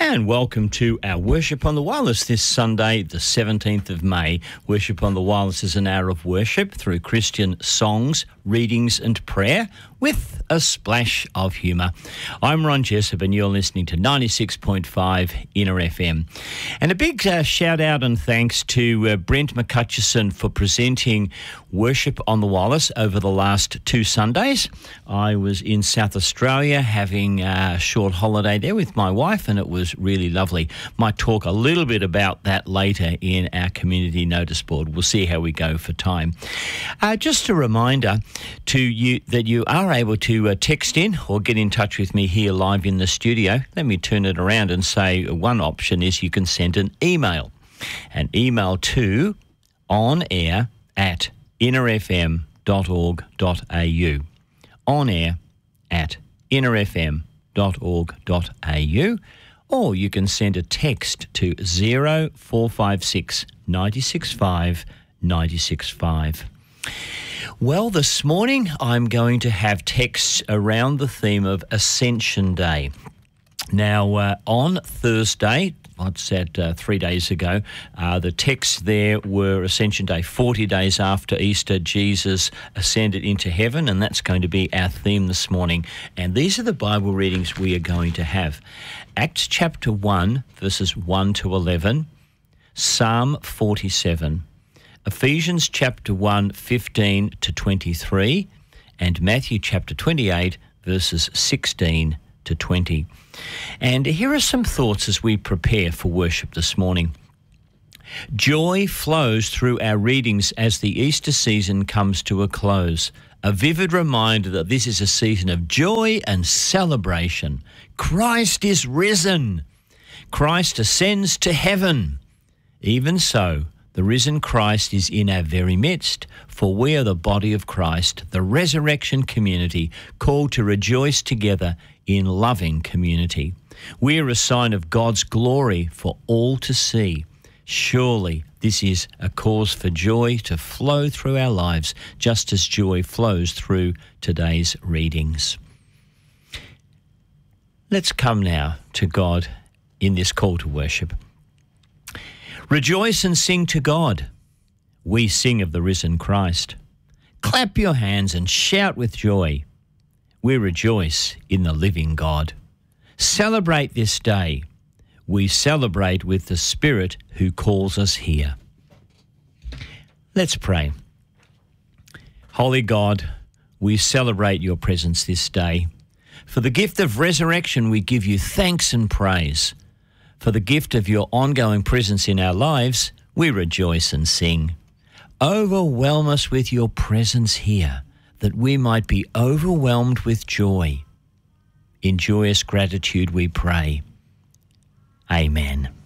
And welcome to our Worship on the Wireless this Sunday, the 17th of May. Worship on the Wireless is an hour of worship through Christian songs, readings and prayer with a splash of humour. I'm Ron Jessup and you're listening to 96.5 Inner FM. And a big shout out and thanks to Brent McCutcheon for presenting Worship on the Wireless over the last 2 Sundays. I was in South Australia having a short holiday there with my wife and it was really lovely. Might talk a little bit about that later in our community notice board. We'll see how we go for time. Just a reminder to you that you are able to text in or get in touch with me here live in the studio. Let me turn it around and say one option is you can send an email. An email to onair@innerfm.org.au. onair@innerfm.org.au. Or you can send a text to 0456 965 965. Well, this morning I'm going to have texts around the theme of Ascension Day. Now, on Thursday, what's that, 3 days ago, the texts there were Ascension Day, 40 days after Easter, Jesus ascended into heaven, and that's going to be our theme this morning. And these are the Bible readings we are going to have. Acts chapter 1, verses 1 to 11, Psalm 47, Ephesians chapter 1, 15 to 23, and Matthew chapter 28, verses 16 to 20. And here are some thoughts as we prepare for worship this morning. Joy flows through our readings as the Easter season comes to a close. A vivid reminder that this is a season of joy and celebration. Christ is risen. Christ ascends to heaven. Even so, the risen Christ is in our very midst, for we are the body of Christ, the resurrection community, called to rejoice together in loving community. We are a sign of God's glory for all to see. Surely this is a cause for joy to flow through our lives, just as joy flows through today's readings. Let's come now to God in this call to worship. Rejoice and sing to God. We sing of the risen Christ. Clap your hands and shout with joy. We rejoice in the living God. Celebrate this day. We celebrate with the Spirit who calls us here. Let's pray. Holy God, we celebrate your presence this day. For the gift of resurrection, we give you thanks and praise. For the gift of your ongoing presence in our lives, we rejoice and sing. Overwhelm us with your presence here, that we might be overwhelmed with joy. In joyous gratitude we pray. Amen.